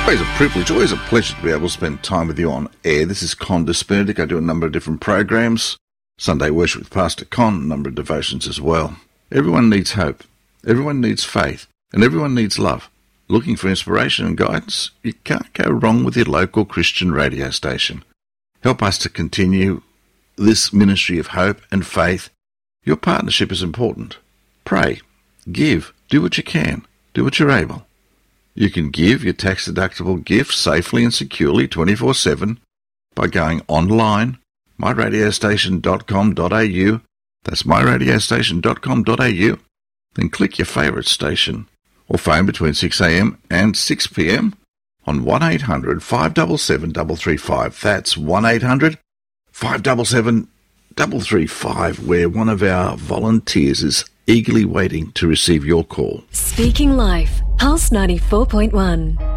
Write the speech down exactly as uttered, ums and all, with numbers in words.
Always a privilege, always a pleasure to be able to spend time with you on air. This is Con Despertic. I do a number of different programs. Sunday Worship with Pastor Con, a number of devotions as well. Everyone needs hope. Everyone needs faith. And everyone needs love. Looking for inspiration and guidance? You can't go wrong with your local Christian radio station. Help us to continue this ministry of hope and faith. Your partnership is important. Pray. Give. Do what you can. Do what you're able. You can give your tax-deductible gifts safely and securely twenty-four seven by going online, my radio station dot com dot a u. That's my radio station dot com dot a u. Then click your favourite station or phone between six a m and six p m on one eight hundred five seven seven three three five. That's one eight hundred five seven seven three three five, where one of our volunteers is eagerly waiting to receive your call. Speaking Life, Pulse ninety-four point one.